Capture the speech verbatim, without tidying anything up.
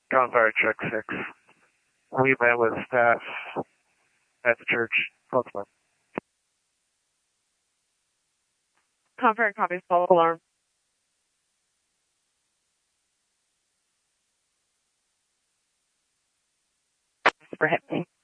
Gunfire check six. We met with staff at the church. Spokesman. Gunfire copies, false alarm. For hit me.